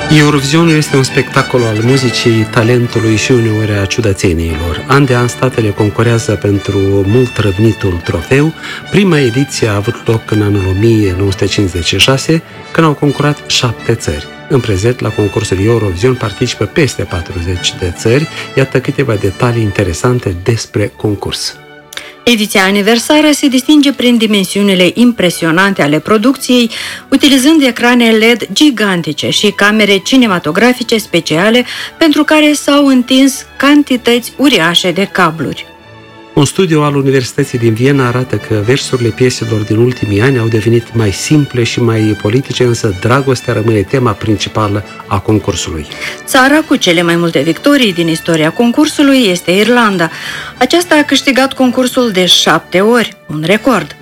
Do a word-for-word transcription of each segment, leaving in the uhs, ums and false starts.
Eurovizionul este un spectacol al muzicii, talentului și uneori a ciudățeniilor. An de an statele concurează pentru mult răvnitul trofeu. Prima ediție a avut loc în anul o mie nouă sute cincizeci și șase, când au concurat șapte țări. În prezent, la concursul Eurovision participă peste patruzeci de țări. Iată câteva detalii interesante despre concurs. Ediția aniversară se distinge prin dimensiunile impresionante ale producției, utilizând ecrane L E D gigantice și camere cinematografice speciale pentru care s-au întins cantități uriașe de cabluri. Un studiu al Universității din Viena arată că versurile pieselor din ultimii ani au devenit mai simple și mai politice, însă dragostea rămâne tema principală a concursului. Țara cu cele mai multe victorii din istoria concursului este Irlanda. Aceasta a câștigat concursul de șapte ori, un record.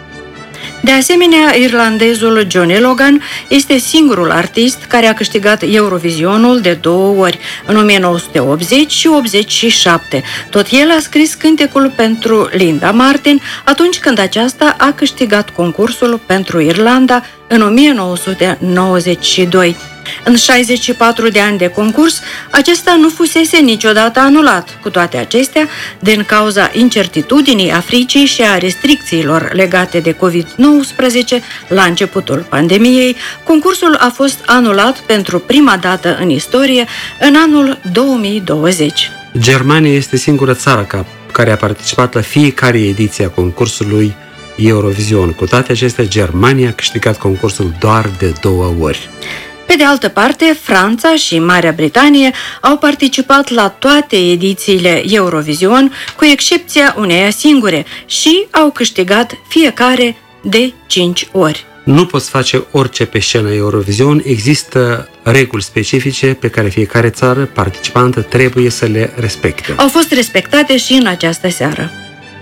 De asemenea, irlandezul Johnny Logan este singurul artist care a câștigat Eurovizionul de două ori, în o mie nouă sute optzeci și optzeci și șapte. Tot el a scris cântecul pentru Linda Martin atunci când aceasta a câștigat concursul pentru Irlanda în o mie nouă sute nouăzeci și doi. În șaizeci și patru de ani de concurs, acesta nu fusese niciodată anulat. Cu toate acestea, din cauza incertitudinii Africii și a restricțiilor legate de covid nouăsprezece la începutul pandemiei, concursul a fost anulat pentru prima dată în istorie în anul două mii douăzeci. Germania este singura țară care a participat la fiecare ediție a concursului Eurovision. Cu toate acestea, Germania a câștigat concursul doar de două ori. Pe de altă parte, Franța și Marea Britanie au participat la toate edițiile Eurovision, cu excepția uneia singure, și au câștigat fiecare de cinci ori. Nu poți face orice pe scena Eurovision, există reguli specifice pe care fiecare țară participantă trebuie să le respecte. Au fost respectate și în această seară.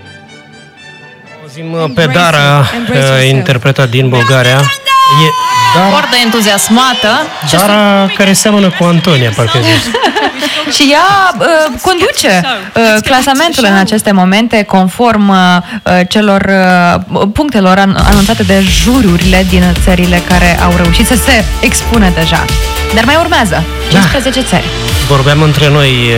Auzim pe Dara, interpretat din Bulgaria. E Dara, foarte entuziasmată. Dara care seamănă cu Antonia, parcă zis. Și ea uh, conduce uh, clasamentul în aceste momente conform uh, celor uh, punctelor anunțate de jururile din țările care au reușit să se expună deja. Dar mai urmează cincisprezece țări. Vorbeam între noi